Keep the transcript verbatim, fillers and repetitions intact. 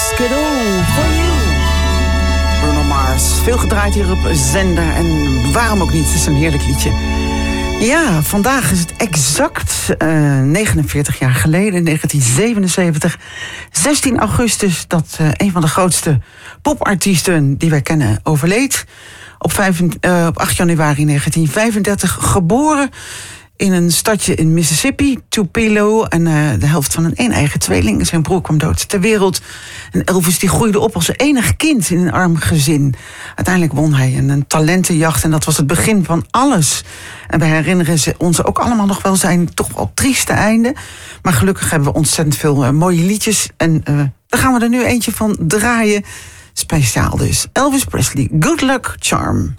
Skidoo for you. Bruno Mars. Veel gedraaid hier op zender. En waarom ook niet? Het is een heerlijk liedje. Ja, vandaag is het exact uh, negenenveertig jaar geleden, negentien zevenenzeventig. zestien augustus, dat uh, een van de grootste popartiesten die wij kennen overleed. Op, vijf, uh, op acht januari negentien vijfendertig geboren in een stadje in Mississippi, Tupelo. En uh, de helft van een een-eigen tweeling. Zijn broer kwam dood ter wereld. En Elvis die groeide op als enig kind in een arm gezin. Uiteindelijk won hij een, een talentenjacht. En dat was het begin van alles. En wij herinneren ze ons ook allemaal nog wel zijn toch wel trieste einde. Maar gelukkig hebben we ontzettend veel uh, mooie liedjes. En uh, daar gaan we er nu eentje van draaien. Speciaal dus. Elvis Presley, Good Luck Charm.